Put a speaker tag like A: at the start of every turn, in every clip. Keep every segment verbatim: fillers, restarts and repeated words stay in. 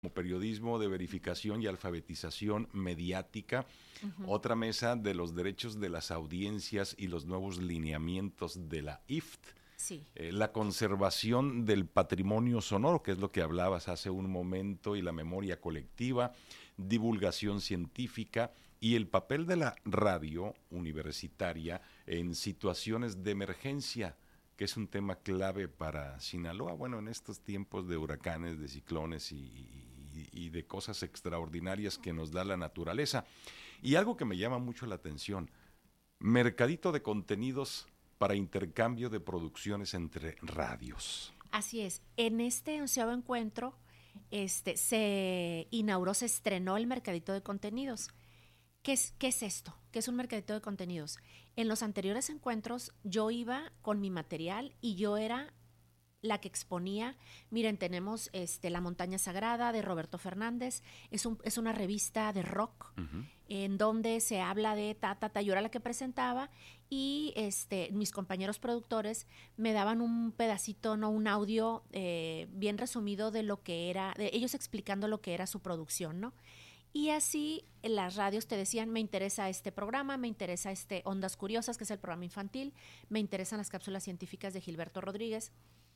A: como periodismo de verificación y alfabetización mediática, uh-huh. Otra mesa de los derechos de las audiencias y los nuevos lineamientos de la I F T.
B: Sí.
A: Eh, la conservación del patrimonio sonoro, que es lo que hablabas hace un momento, y la memoria colectiva, divulgación científica y el papel de la radio universitaria en situaciones de emergencia, que es un tema clave para Sinaloa, bueno, en estos tiempos de huracanes, de ciclones y, y, y de cosas extraordinarias que nos da la naturaleza. Y algo que me llama mucho la atención, mercadito de contenidos para intercambio de producciones entre radios.
B: Así es. En este onceavo encuentro este, se inauguró, se estrenó el mercadito de contenidos. ¿Qué es, ¿Qué es esto? ¿Qué es un mercadito de contenidos? En los anteriores encuentros yo iba con mi material y yo era la que exponía. Miren, tenemos este, La Montaña Sagrada de Roberto Fernández, es, un, es una revista de rock, uh-huh. en donde se habla de ta, ta, ta, yo era la que presentaba y este, mis compañeros productores me daban un pedacito, no, un audio eh, bien resumido de lo que era, de ellos explicando lo que era su producción, ¿no? Y así las radios te decían, me interesa este programa, me interesa este Ondas Curiosas, que es el programa infantil, me interesan las cápsulas científicas de Gilberto Rodríguez.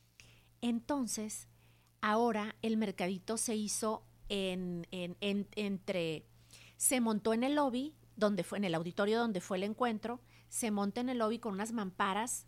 B: Entonces, ahora el mercadito se hizo en, en, en, entre, se montó en el lobby, donde fue, en el auditorio donde fue el encuentro, se monta en el lobby con unas mamparas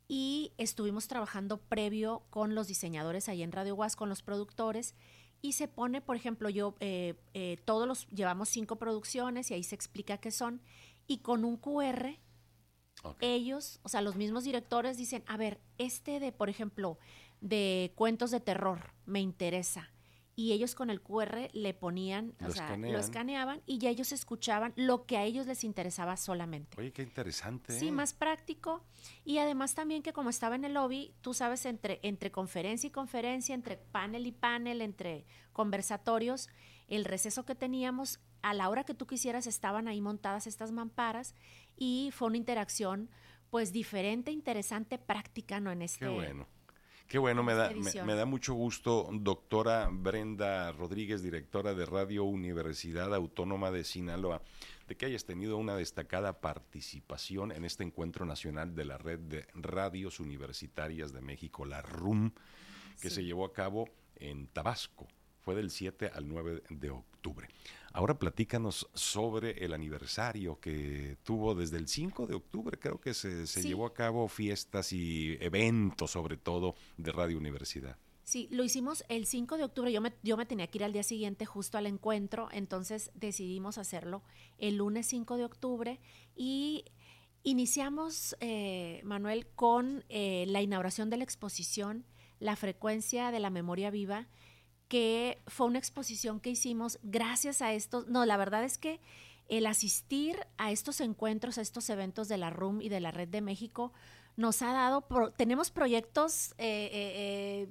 B: y estuvimos trabajando previo con los diseñadores ahí en Radio Guas, con los productores, y se pone, por ejemplo, yo, eh, eh, todos los, llevamos cinco producciones y ahí se explica qué son, y con un cu erre, okay. Ellos, o sea, los mismos directores dicen, a ver, este de, por ejemplo, de cuentos de terror, me interesa. Y ellos con el cu erre le ponían,
A: lo
B: o sea,
A: escanean.
B: lo escaneaban y ya ellos escuchaban lo que a ellos les interesaba solamente.
A: Oye, qué interesante.
B: Sí,
A: ¿eh?
B: Más práctico. Y además también que como estaba en el lobby, tú sabes, entre, entre conferencia y conferencia, entre panel y panel, entre conversatorios, el receso que teníamos, a la hora que tú quisieras estaban ahí montadas estas mamparas y fue una interacción pues diferente, interesante, práctica, ¿no? En este...
A: Qué bueno. Qué bueno, me da, me, me da mucho gusto, doctora Brenda Rodríguez, directora de Radio Universidad Autónoma de Sinaloa, de que hayas tenido una destacada participación en este encuentro nacional de la Red de Radios Universitarias de México, la R U M, que sí. se llevó a cabo en Tabasco. Fue del siete al nueve de octubre. Ahora platícanos sobre el aniversario que tuvo desde el cinco de octubre, creo que se, se sí. llevó a cabo fiestas y eventos, sobre todo, de Radio Universidad.
B: Sí, lo hicimos el cinco de octubre, yo me, yo me tenía que ir al día siguiente justo al encuentro, entonces decidimos hacerlo el lunes cinco de octubre y iniciamos, eh, Manuel, con eh, la inauguración de la exposición La Frecuencia de la Memoria Viva, que fue una exposición que hicimos gracias a esto. No, la verdad es que el asistir a estos encuentros, a estos eventos de la R U M y de la Red de México, nos ha dado, pro, tenemos proyectos, eh, eh,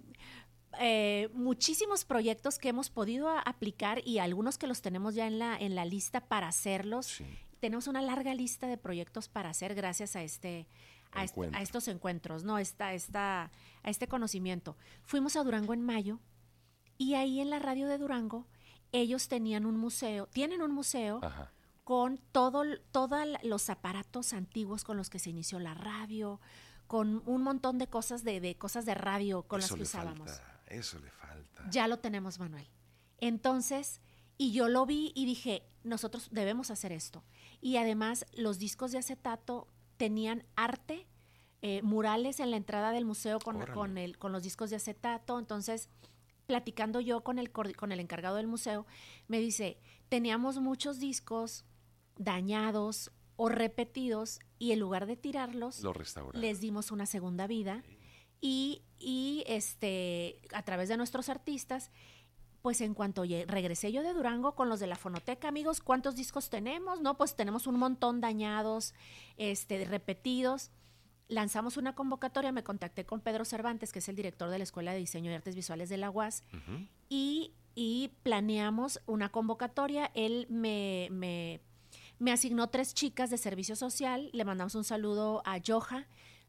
B: eh, muchísimos proyectos que hemos podido a, aplicar y algunos que los tenemos ya en la, en la lista para hacerlos. Sí. Tenemos una larga lista de proyectos para hacer gracias a este... A, est a estos encuentros, ¿no? Esta, esta, a este conocimiento. Fuimos a Durango en mayo. Y ahí en la radio de Durango, ellos tenían un museo, tienen un museo Ajá. con todo, todos los aparatos antiguos con los que se inició la radio, con un montón de cosas de, de cosas de radio con
A: eso
B: las que usábamos.
A: Falta, eso le falta.
B: Ya lo tenemos, Manuel. Entonces, y yo lo vi y dije, nosotros debemos hacer esto. Y además, los discos de acetato tenían arte, eh, murales en la entrada del museo con, con, el, con los discos de acetato, entonces... Platicando yo con el, con el encargado del museo, me dice, teníamos muchos discos dañados o repetidos y en lugar de tirarlos, les dimos una segunda vida okay. y, y este, a través de nuestros artistas, pues en cuanto regresé yo de Durango con los de la fonoteca, amigos, ¿cuántos discos tenemos? No, pues tenemos un montón dañados, este, repetidos. Lanzamos una convocatoria, me contacté con Pedro Cervantes, que es el director de la Escuela de Diseño y Artes Visuales de la U A S, uh-huh. y, y planeamos una convocatoria. Él me, me, me asignó tres chicas de servicio social, le mandamos un saludo a Yoja.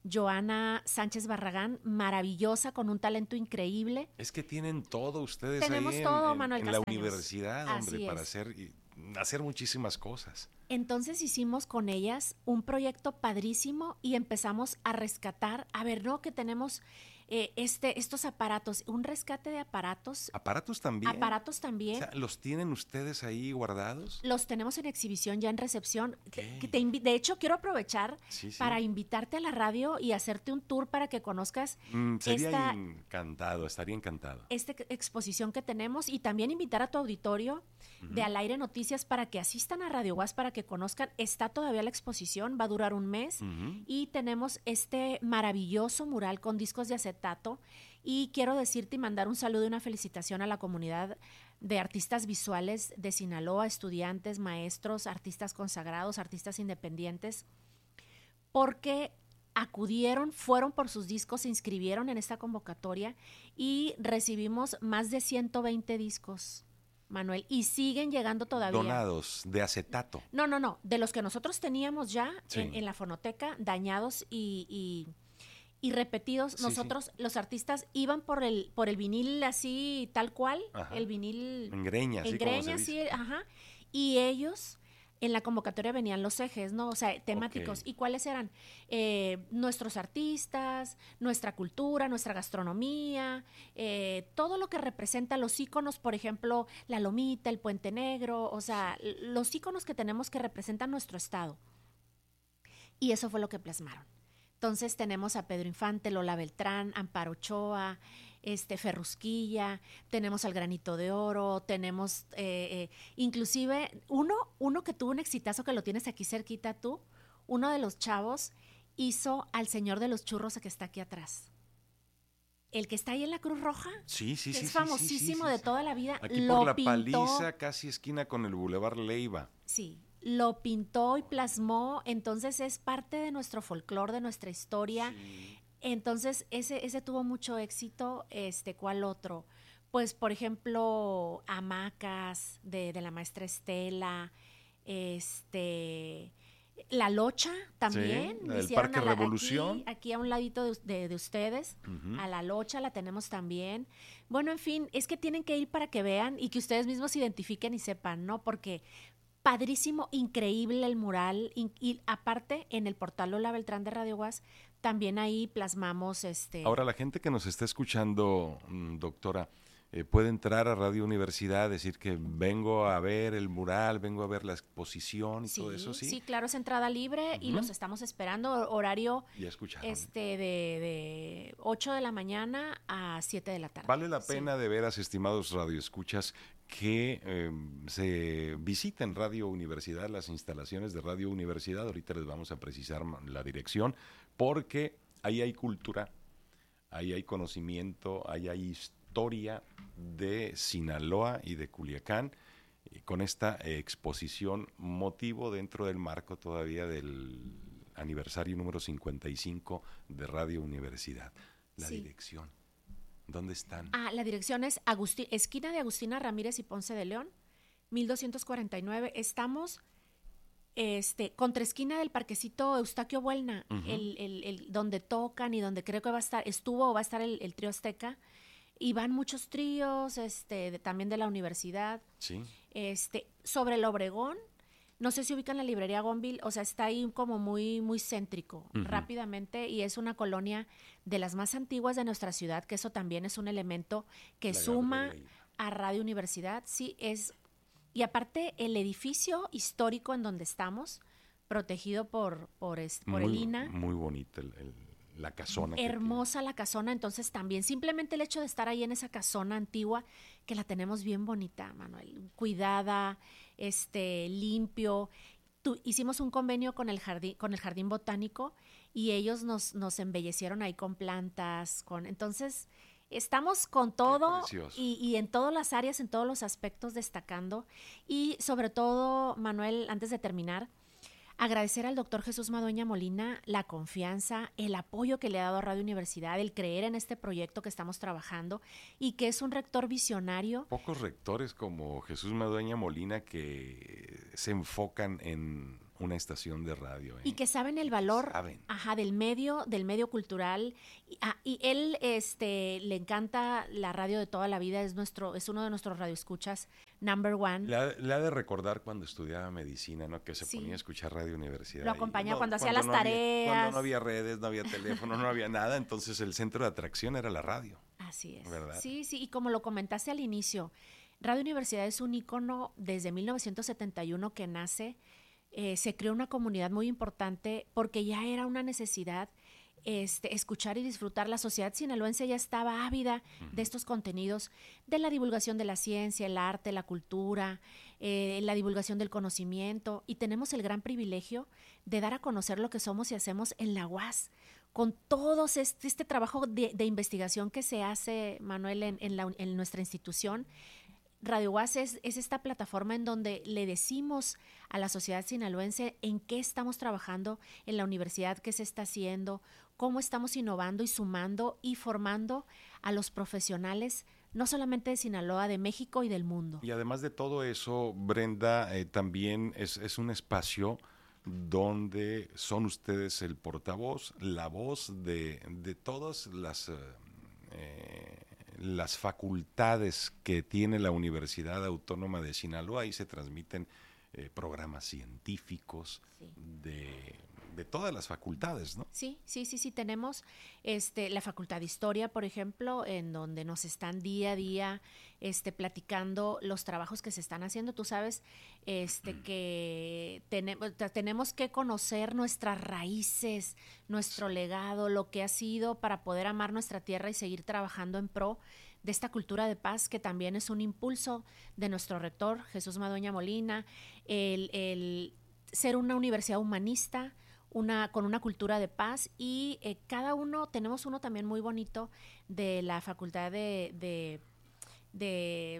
B: Joana Sánchez Barragán, maravillosa, con un talento increíble.
A: Es que tienen todo ustedes
B: Tenemos
A: ahí
B: todo,
A: en,
B: Manuel
A: en, en la
B: Castaños.
A: universidad, hombre,
B: Así
A: para
B: es.
A: hacer, hacer muchísimas cosas.
B: Entonces hicimos con ellas un proyecto padrísimo y empezamos a rescatar, a ver, ¿no? Que tenemos eh, este, estos aparatos, un rescate de aparatos.
A: ¿Aparatos también?
B: Aparatos también.
A: O sea, ¿los tienen ustedes ahí guardados?
B: Los tenemos en exhibición ya en recepción.
A: Okay.
B: Que te invi- de hecho, quiero aprovechar
A: sí, sí.
B: para invitarte a la radio y hacerte un tour para que conozcas
A: mm, sería
B: esta,
A: encantado, estaría encantado.
B: esta exposición que tenemos y también invitar a tu auditorio uh-huh. de Al Aire Noticias para que asistan a Radio Guas, para que conozcan. Está todavía la exposición, va a durar un mes uh-huh. y tenemos este maravilloso mural con discos de acetato y quiero decirte y mandar un saludo y una felicitación a la comunidad de artistas visuales de Sinaloa, estudiantes, maestros, artistas consagrados, artistas independientes, porque acudieron, fueron por sus discos, se inscribieron en esta convocatoria y recibimos más de ciento veinte discos, Manuel, y siguen llegando todavía.
A: Donados, de acetato.
B: No, no, no, de los que nosotros teníamos ya
A: sí.
B: en, en la fonoteca, dañados y... y y repetidos, sí, nosotros sí. los artistas iban por el por el vinil así tal cual, ajá. el vinil
A: en greña,
B: en
A: sí,
B: greña, sí, ajá, y ellos en la convocatoria venían los ejes, ¿no? O sea, temáticos. Okay. ¿Y cuáles eran? Eh, nuestros artistas, nuestra cultura, nuestra gastronomía, eh, todo lo que representa los íconos, por ejemplo, la Lomita, el Puente Negro, o sea, sí. los íconos que tenemos que representan nuestro estado. Y eso fue lo que plasmaron. Entonces tenemos a Pedro Infante, Lola Beltrán, Amparo Ochoa, este, Ferrusquilla, tenemos al Granito de Oro, tenemos eh, eh, inclusive uno, uno que tuvo un exitazo que lo tienes aquí cerquita tú, uno de los chavos hizo al Señor de los Churros que está aquí atrás. El que está ahí en la Cruz Roja,
A: sí, sí,
B: que
A: sí,
B: es
A: sí,
B: famosísimo
A: sí, sí,
B: de
A: sí.
B: toda la vida,
A: aquí
B: lo
A: por la
B: pintó,
A: Paliza, casi esquina con el Boulevard Leiva.
B: Sí, lo pintó y plasmó, entonces es parte de nuestro folclore, de nuestra historia. Sí. Entonces ese, ese tuvo mucho éxito. Este, ¿cuál otro? Pues, por ejemplo, Hamacas de, de la maestra Estela, este, La Locha también.
A: Sí, el Parque la, Revolución.
B: Aquí, aquí a un ladito de, de, de ustedes, uh-huh. a La Locha la tenemos también. Bueno, en fin, es que tienen que ir para que vean y que ustedes mismos se identifiquen y sepan, ¿no? Porque padrísimo, increíble el mural y, y aparte en el portal Lola Beltrán de Radio Guas también ahí plasmamos este.
A: Ahora la gente que nos está escuchando, doctora, eh, puede entrar a Radio Universidad, decir que vengo a ver el mural, vengo a ver la exposición y
B: sí,
A: todo eso, ¿sí?
B: Sí, claro, es entrada libre uh-huh. y los estamos esperando, horario
A: ya escucharon.
B: este de, de ocho de la mañana a siete de la tarde.
A: Vale la pena sí. de veras, estimados radioescuchas, que eh, se visiten Radio Universidad, las instalaciones de Radio Universidad. Ahorita les vamos a precisar la dirección, porque ahí hay cultura, ahí hay conocimiento, ahí hay historia de Sinaloa y de Culiacán, y con esta eh, exposición, motivo dentro del marco todavía del aniversario número cincuenta y cinco de Radio Universidad. La sí. dirección. ¿Dónde están?
B: Ah, la dirección es Agustín, esquina de Agustina Ramírez y Ponce de León, mil doscientos cuarenta y nueve. Estamos este, contra esquina del parquecito Eustaquio Buelna, uh-huh. el, el, el, donde tocan y donde creo que va a estar, estuvo o va a estar el, el trío Azteca. Y van muchos tríos, este, de, también de la universidad.
A: Sí.
B: Este, sobre el Obregón, no sé si ubican la librería Gonville, o sea, está ahí como muy, muy céntrico, uh-huh. rápidamente, y es una colonia de las más antiguas de nuestra ciudad, que eso también es un elemento que la suma Gabriela. A Radio Universidad, sí, es, y aparte el edificio histórico en donde estamos, protegido por, por, es, por
A: muy,
B: el I N A.
A: Muy bonito el, el, la casona.
B: Hermosa la casona, entonces también, simplemente el hecho de estar ahí en esa casona antigua, que la tenemos bien bonita, Manuel, cuidada, este, limpio. Tu, hicimos un convenio con el jardín, con el jardín botánico y ellos nos, nos embellecieron ahí con plantas, con, entonces estamos con todo y, y en todas las áreas, en todos los aspectos destacando y sobre todo, Manuel, antes de terminar, agradecer al doctor Jesús Madueña Molina la confianza, el apoyo que le ha dado a Radio Universidad, el creer en este proyecto que estamos trabajando y que es un rector visionario.
A: Pocos rectores como Jesús Madueña Molina que se enfocan en una estación de radio. ¿eh?
B: Y que saben el valor
A: saben.
B: Ajá, del medio, del medio cultural. Y, ah, y él este, le encanta la radio de toda la vida, es nuestro, es uno de nuestros radioescuchas, number one.
A: Le ha, le ha de recordar cuando estudiaba medicina, ¿no? Que se sí. ponía a escuchar Radio Universidad.
B: Lo acompañaba
A: no,
B: cuando, cuando hacía
A: no
B: las tareas.
A: Había, cuando no había redes, no había teléfono, no había nada, entonces el centro de atracción era la radio.
B: Así es.
A: ¿Verdad?
B: Sí, sí, y como lo comentaste al inicio, Radio Universidad es un ícono desde mil novecientos setenta y uno que nace. Eh, se creó una comunidad muy importante porque ya era una necesidad este, escuchar y disfrutar. La sociedad sinaloense ya estaba ávida uh-huh. de estos contenidos, de la divulgación de la ciencia, el arte, la cultura, eh, la divulgación del conocimiento, y tenemos el gran privilegio de dar a conocer lo que somos y hacemos en la U A S, con todo este, este trabajo de, de investigación que se hace, Manuel, en, en, la, en nuestra institución. Radio U A S es, es esta plataforma en donde le decimos a la sociedad sinaloense en qué estamos trabajando en la universidad, qué se está haciendo, cómo estamos innovando y sumando y formando a los profesionales, no solamente de Sinaloa, de México y del mundo.
A: Y además de todo eso, Brenda, eh, también es, es un espacio donde son ustedes el portavoz, la voz de, de todas las... Eh, las facultades que tiene la Universidad Autónoma de Sinaloa. Y se transmiten eh, programas científicos sí. de, de todas las facultades, ¿no?
B: Sí, sí, sí, sí, tenemos este, la Facultad de Historia, por ejemplo, en donde nos están día a día este, platicando los trabajos que se están haciendo. Tú sabes este, mm. que tenemos, tenemos que conocer nuestras raíces, nuestro legado, lo que ha sido para poder amar nuestra tierra y seguir trabajando en pro de esta cultura de paz, que también es un impulso de nuestro rector, Jesús Madueña Molina, el, el ser una universidad humanista, Una, con una cultura de paz, y eh, cada uno, tenemos uno también muy bonito de la Facultad de de, de,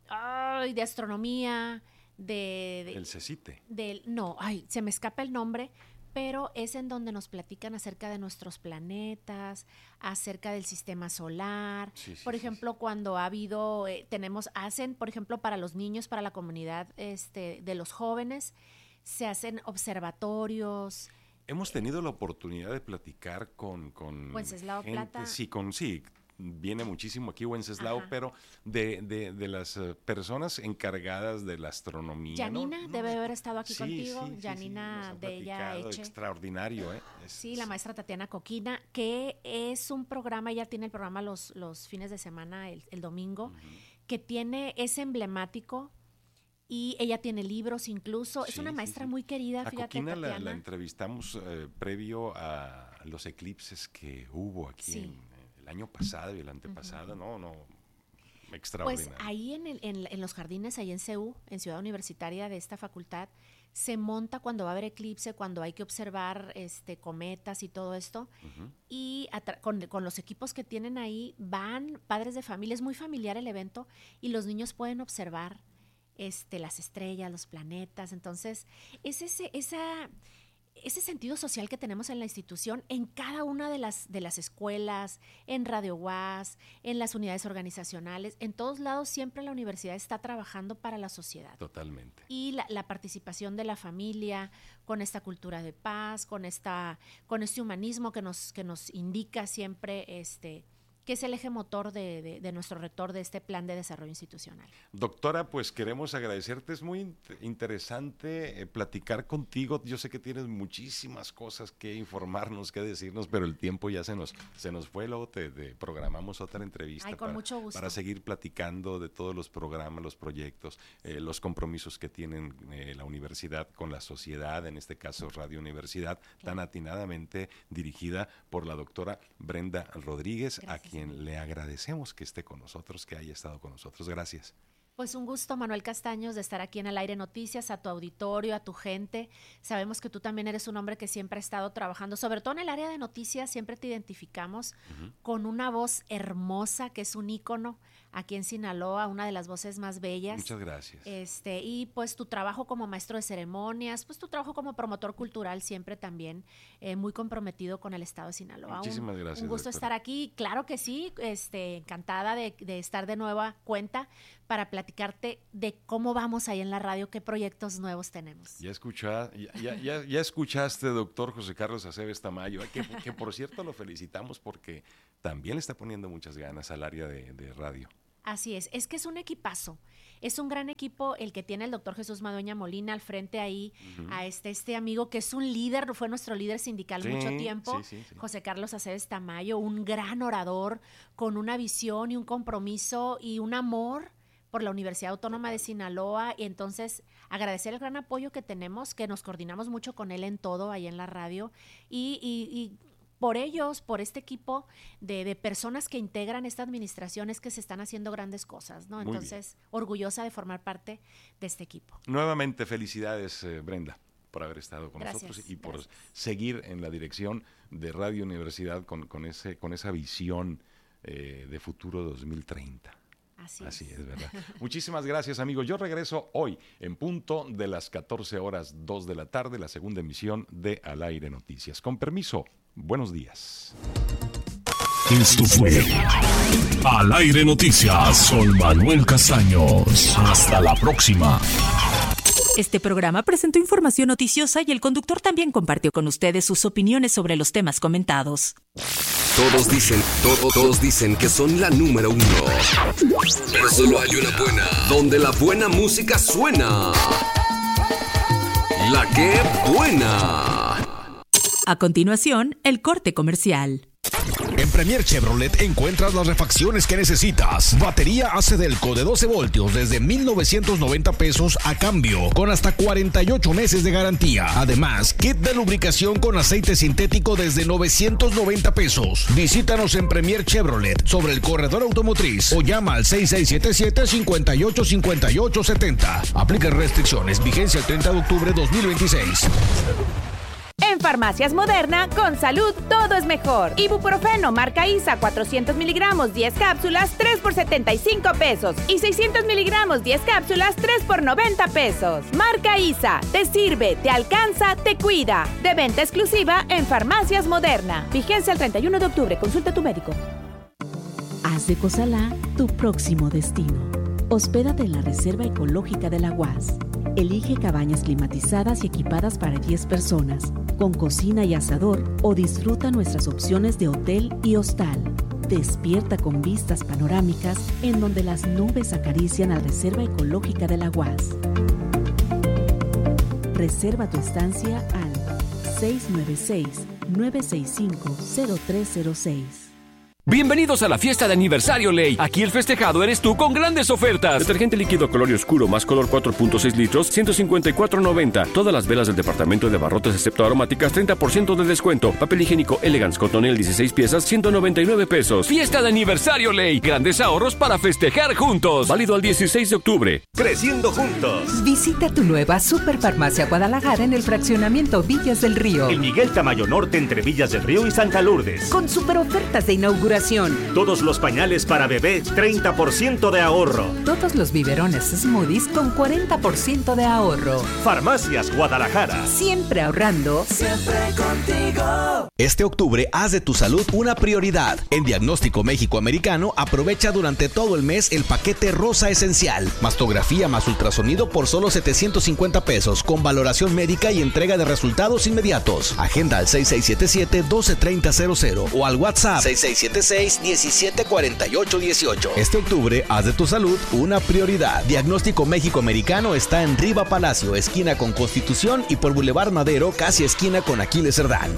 B: ay, de Astronomía, de, de
A: el CECITE.
B: De, no, ay, se me escapa el nombre, pero es en donde nos platican acerca de nuestros planetas, acerca del sistema solar. Sí, sí, por ejemplo, sí, sí. cuando ha habido, eh, tenemos, hacen, por ejemplo, para los niños, para la comunidad este, de los jóvenes, se hacen observatorios.
A: Hemos tenido la oportunidad de platicar con, con
B: Wenceslao
A: gente,
B: Plata.
A: Sí, con sí, viene muchísimo aquí Wenceslao, Ajá. pero de, de, de las uh, personas encargadas de la astronomía.
B: Janina
A: ¿no?
B: debe haber estado aquí
A: sí,
B: contigo.
A: Sí,
B: Janina
A: sí,
B: de ella Eche.
A: Extraordinario, ¿eh? Es,
B: sí, la maestra Tatiana Coquina, que es un programa, ella tiene el programa los, los fines de semana, el, el domingo, uh-huh. que tiene, es emblemático. Y ella tiene libros incluso, sí, es una maestra sí, sí. muy querida,
A: a
B: fíjate,
A: Coquina
B: Tatiana.
A: La, la entrevistamos eh, previo a los eclipses que hubo aquí sí. en, el año pasado y el antepasado, uh-huh. no, no, extraordinario.
B: Pues ahí en, el, en, en los jardines, ahí en C U, en Ciudad Universitaria de esta facultad, se monta cuando va a haber eclipse, cuando hay que observar este, cometas y todo esto, uh-huh. y atra- con, con los equipos que tienen ahí, van padres de familia, es muy familiar el evento, y los niños pueden observar Este, las estrellas, los planetas. Entonces, es ese, esa, ese sentido social que tenemos en la institución, en cada una de las, de las escuelas, en Radio U A S, en las unidades organizacionales, en todos lados siempre la universidad está trabajando para la sociedad.
A: Totalmente.
B: Y la, la participación de la familia, con esta cultura de paz, con, esta, con este humanismo que nos, que nos indica siempre este que es el eje motor de, de, de nuestro rector de este plan de desarrollo institucional.
A: Doctora, pues queremos agradecerte, es muy interesante eh, platicar contigo, yo sé que tienes muchísimas cosas que informarnos, que decirnos, pero el tiempo ya se nos, se nos fue, luego te, te programamos otra entrevista.
B: Ay, con
A: para,
B: mucho gusto.
A: para seguir platicando de todos los programas, los proyectos, eh, los compromisos que tienen eh, la universidad con la sociedad, en este caso Radio Universidad, claro. tan atinadamente dirigida por la doctora Brenda Rodríguez, Gracias. a quien le agradecemos que esté con nosotros, que haya estado con nosotros. Gracias.
B: Pues un gusto, Manuel Castaños, de estar aquí en Al Aire Noticias, a tu auditorio, a tu gente. Sabemos que tú también eres un hombre que siempre ha estado trabajando, sobre todo en el área de noticias, siempre te identificamos uh-huh. con una voz hermosa, que es un ícono aquí en Sinaloa, una de las voces más bellas.
A: Muchas gracias.
B: Este, y pues tu trabajo como maestro de ceremonias, pues tu trabajo como promotor cultural siempre también eh, muy comprometido con el estado de Sinaloa.
A: Muchísimas
B: un,
A: gracias.
B: Un gusto
A: doctora.
B: estar aquí, claro que sí, este, encantada de, de estar de nueva cuenta para platicarte de cómo vamos ahí en la radio, qué proyectos nuevos tenemos.
A: Ya, escucha, ya, ya, ya escuchaste, doctor José Carlos Aceves Tamayo, que, que por cierto lo felicitamos porque también le está poniendo muchas ganas al área de, de radio.
B: Así es, es que es un equipazo, es un gran equipo el que tiene el doctor Jesús Madueña Molina al frente ahí, uh-huh. a este, este amigo que es un líder, fue nuestro líder sindical sí, mucho tiempo, sí, sí, sí. José Carlos Aceves Tamayo, un gran orador con una visión y un compromiso y un amor por la Universidad Autónoma de Sinaloa, y entonces agradecer el gran apoyo que tenemos, que nos coordinamos mucho con él en todo ahí en la radio, y, y, y por ellos, por este equipo de, de personas que integran esta administración es que se están haciendo grandes cosas, ¿no? Entonces, orgullosa de formar parte de este equipo.
A: Nuevamente, felicidades, eh, Brenda, por haber estado con
B: gracias,
A: nosotros y por
B: gracias.
A: seguir en la dirección de Radio Universidad con, con, ese, con esa visión eh, de futuro dos mil treinta.
B: Así,
A: Así
B: es.
A: es, ¿verdad? Muchísimas gracias, amigos. Yo regreso hoy en punto de las catorce horas dos de la tarde, la segunda emisión de Al Aire Noticias. Con permiso, buenos días.
C: Esto fue Al Aire Noticias con Manuel Castaños. Hasta la próxima.
D: Este programa presentó información noticiosa y el conductor también compartió con ustedes sus opiniones sobre los temas comentados.
E: Todos dicen, todo, todos dicen que son la número uno. Pero solo hay una buena, donde la buena música suena. La que buena.
D: A continuación, el corte comercial.
C: En Premier Chevrolet encuentras las refacciones que necesitas. Batería A C Delco de doce voltios desde mil novecientos noventa pesos a cambio, con hasta cuarenta y ocho meses de garantía. Además, kit de lubricación con aceite sintético desde novecientos noventa pesos. Visítanos en Premier Chevrolet sobre el corredor automotriz o llama al seis seis siete siete, cinco ocho cinco ocho siete cero. Aplica restricciones. Vigencia el treinta de octubre de dos mil veintiséis.
F: En Farmacias Moderna, con salud todo es mejor. Ibuprofeno marca I S A cuatrocientos miligramos, diez cápsulas, tres por setenta y cinco pesos. Y seiscientos miligramos, diez cápsulas, tres por noventa pesos. Marca I S A, te sirve, te alcanza, te cuida. De venta exclusiva en Farmacias Moderna. Vigencia el treinta y uno de octubre, consulta a tu médico.
G: Haz de Cozalá tu próximo destino. Hospédate en la Reserva Ecológica de la U A S. Elige cabañas climatizadas y equipadas para diez personas, con cocina y asador, o disfruta nuestras opciones de hotel y hostal. Despierta con vistas panorámicas en donde las nubes acarician a la Reserva Ecológica de la U A S. Reserva tu estancia al seis nueve seis, nueve seis cinco, cero tres cero seis.
H: Bienvenidos a la fiesta de aniversario Ley. Aquí el festejado eres tú con grandes ofertas. Detergente líquido color oscuro más color cuatro punto seis litros, ciento cincuenta y cuatro noventa. Todas las velas del departamento de abarrotes excepto aromáticas, treinta por ciento de descuento. Papel higiénico Elegance Cotonel dieciséis piezas, ciento noventa y nueve pesos. Fiesta de aniversario Ley. Grandes ahorros para festejar juntos. Válido al dieciséis de octubre.
I: Creciendo juntos.
J: Visita tu nueva Superfarmacia Guadalajara en el fraccionamiento Villas del Río.
I: En Miguel Tamayo Norte, entre Villas del Río y Santa Lourdes.
J: Con super ofertas de inauguración.
I: Todos los pañales para bebé, treinta por ciento de ahorro.
J: Todos los biberones Smoothies con cuarenta por ciento de ahorro.
I: Farmacias Guadalajara.
J: Siempre ahorrando.
K: Siempre contigo.
L: Este octubre haz de tu salud una prioridad. En Diagnóstico México Americano aprovecha durante todo el mes el paquete Rosa Esencial. Mastografía más ultrasonido por solo setecientos cincuenta pesos, con valoración médica y entrega de resultados inmediatos. Agenda al seis seis siete siete, uno dos tres cero cero o al WhatsApp seis seis siete seis, diecisiete cuarenta y ocho dieciocho. Este octubre haz de tu salud una prioridad. Diagnóstico México Americano está en Riva Palacio, esquina con Constitución, y por Boulevard Madero, casi esquina con Aquiles Cerdán.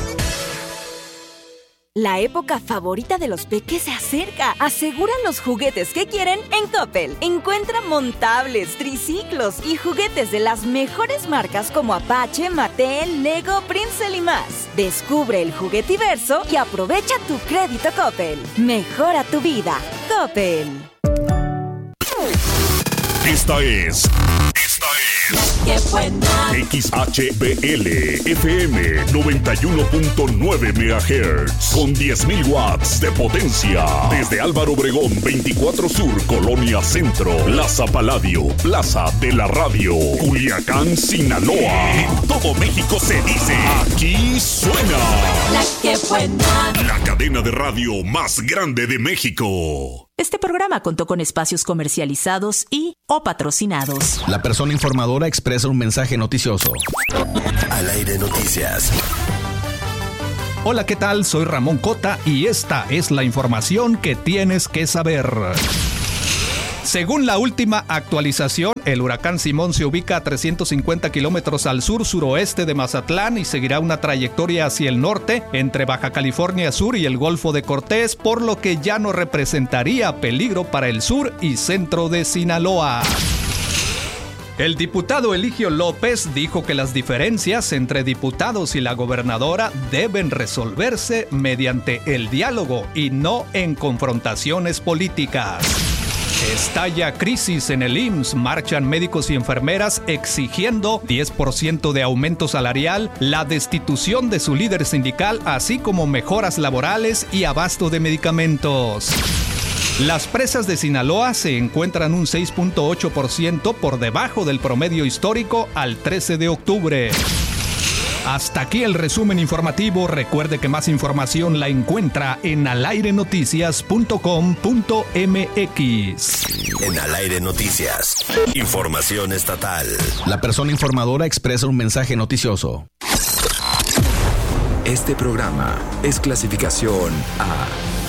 M: La época favorita de los peques se acerca. Aseguran los juguetes que quieren en Coppel. Encuentra montables, triciclos y juguetes de las mejores marcas como Apache, Mattel, Lego, Princeton y más. Descubre el juguetiverso y aprovecha tu crédito Coppel. Mejora tu vida. Coppel.
C: Esta es...
E: Esta es
K: ¡Qué buena!
E: X H B L F M noventa y uno punto nueve megahertz con diez mil watts de potencia. Desde Álvaro Obregón veinticuatro Sur, Colonia Centro, Plaza Paladio, Plaza de la Radio, Culiacán, Sinaloa. En todo México se dice, aquí suena
K: La que buena.
E: la cadena de radio más grande de México.
D: Este programa contó con espacios comercializados y o patrocinados.
L: La persona informadora expresa un mensaje noticioso.
N: Al aire noticias.
O: Hola, ¿qué tal? Soy Ramón Cota y esta es la información que tienes que saber. Según la última actualización, el huracán Simón se ubica a trescientos cincuenta kilómetros al sur-suroeste de Mazatlán y seguirá una trayectoria hacia el norte entre Baja California Sur y el Golfo de Cortés, por lo que ya no representaría peligro para el sur y centro de Sinaloa. El diputado Eligio López dijo que las diferencias entre diputados y la gobernadora deben resolverse mediante el diálogo y no en confrontaciones políticas. Estalla crisis en el I M S S, marchan médicos y enfermeras exigiendo diez por ciento de aumento salarial, la destitución de su líder sindical, así como mejoras laborales y abasto de medicamentos. Las presas de Sinaloa se encuentran un seis punto ocho por ciento por debajo del promedio histórico al trece de octubre. Hasta aquí el resumen informativo. Recuerde que más información la encuentra en al aire noticias punto com punto m x.
N: En Al Aire Noticias, información estatal.
L: La persona informadora expresa un mensaje noticioso.
N: Este programa es clasificación A.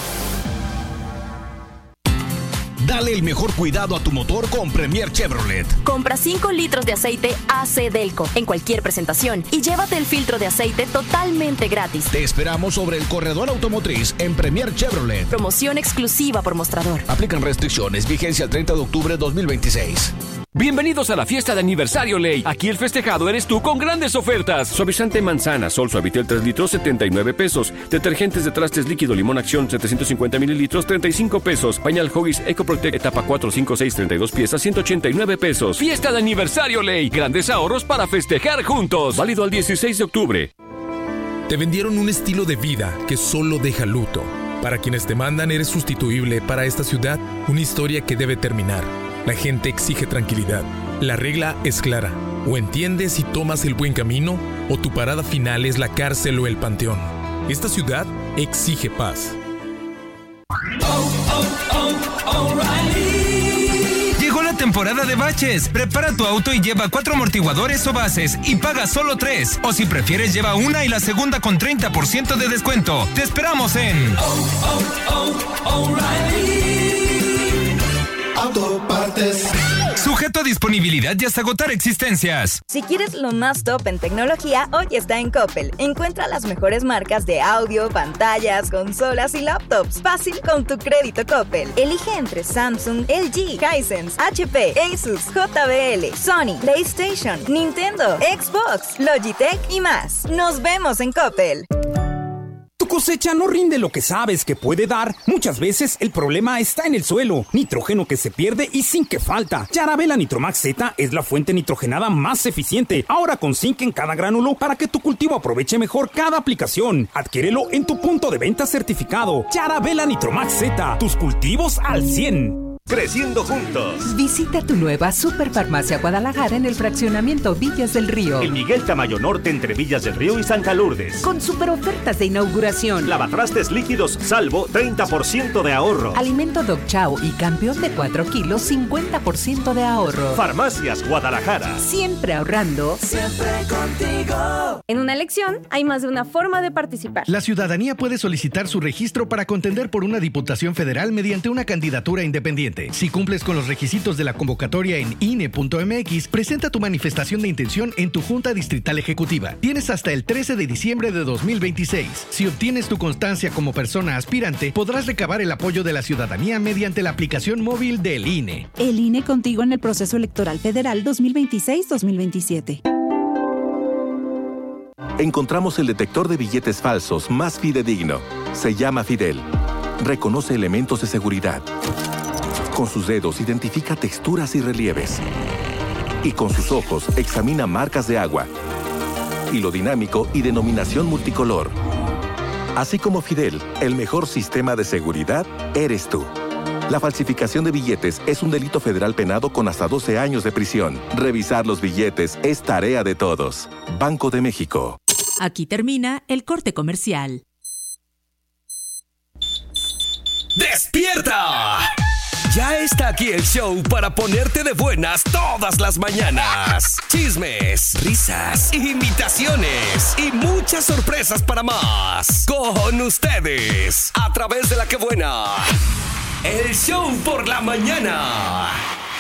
C: Dale el mejor cuidado a tu motor con Premier Chevrolet.
M: Compra cinco litros de aceite A C Delco en cualquier presentación y llévate el filtro de aceite totalmente gratis.
C: Te esperamos sobre el corredor automotriz en Premier Chevrolet.
M: Promoción exclusiva por mostrador.
L: Aplican restricciones. Vigencia el treinta de octubre de dos mil veintiséis.
H: Bienvenidos a la fiesta de aniversario Ley. Aquí el festejado eres tú con grandes ofertas. Suavizante manzana, Sol Suavitel tres litros, setenta y nueve pesos. Detergentes de trastes líquido Limón Acción, setecientos cincuenta mililitros, treinta y cinco pesos. Pañal Huggies EcoProtect etapa cuatro, cinco, seis, treinta y dos piezas, ciento ochenta y nueve pesos. Fiesta de aniversario Ley. Grandes ahorros para festejar juntos. Válido al dieciséis de octubre.
P: Te vendieron un estilo de vida que solo deja luto. Para quienes te mandan eres sustituible. Para esta ciudad, una historia que debe terminar. La gente exige tranquilidad. La regla es clara. O entiendes y tomas el buen camino, o tu parada final es la cárcel o el panteón. Esta ciudad exige paz.
Q: Llegó la temporada de baches. Prepara tu auto y lleva cuatro amortiguadores o bases y paga solo tres. O si prefieres, lleva una y la segunda con treinta por ciento de descuento. Te esperamos en
K: Oh, oh, oh, O'Reilly Autopartes.
Q: Sujeto a disponibilidad y hasta agotar existencias.
M: Si quieres lo más top en tecnología, hoy está en Coppel. Encuentra las mejores marcas de audio, pantallas, consolas y laptops. Fácil con tu crédito Coppel. Elige entre Samsung, L G, Hisense, H P, Asus, J B L, Sony, PlayStation, Nintendo, Xbox, Logitech y más. Nos vemos en Coppel.
R: Tu cosecha no rinde lo que sabes que puede dar. Muchas veces el problema está en el suelo. Nitrógeno que se pierde y zinc que falta. Yarabela Nitromax Z es la fuente nitrogenada más eficiente. Ahora con zinc en cada gránulo para que tu cultivo aproveche mejor cada aplicación. Adquiérelo en tu punto de venta certificado. Yarabela Nitromax Z. Tus cultivos al cien.
I: Creciendo juntos.
J: Visita tu nueva Superfarmacia Guadalajara en el fraccionamiento Villas del Río.
I: En Miguel Tamayo Norte entre Villas del Río y Santa Lourdes.
J: Con super ofertas de inauguración.
I: Lavatrastes líquidos Salvo, treinta por ciento de ahorro.
J: Alimento Dog Chow y Campeón de cuatro kilos, cincuenta por ciento de ahorro.
I: Farmacias Guadalajara.
J: Siempre ahorrando.
K: Siempre contigo.
F: En una elección hay más de una forma de participar.
S: La ciudadanía puede solicitar su registro para contender por una diputación federal mediante una candidatura independiente. Si cumples con los requisitos de la convocatoria en I N E punto M X, presenta tu manifestación de intención en tu Junta Distrital Ejecutiva. Tienes hasta el trece de diciembre de dos mil veintiséis. Si obtienes tu constancia como persona aspirante, podrás recabar el apoyo de la ciudadanía mediante la aplicación móvil del I N E.
T: El I N E contigo en el proceso electoral federal dos mil veintiséis dos mil veintisiete.
U: Encontramos el detector de billetes falsos más fidedigno. Se llama Fidel. Reconoce elementos de seguridad. Con sus dedos identifica texturas y relieves. y con sus ojos examina marcas de agua, hilo dinámico y denominación multicolor. Así como Fidel, el mejor sistema de seguridad eres tú. La falsificación de billetes es un delito federal penado con hasta doce años de prisión. Revisar los billetes es tarea de todos. Banco de México.
D: Aquí termina el corte comercial.
N: ¡Despierta! Ya está aquí el show para ponerte de buenas todas las mañanas. Chismes, risas, imitaciones y muchas sorpresas para más. Con ustedes, a través de La Que Buena, el show por la mañana.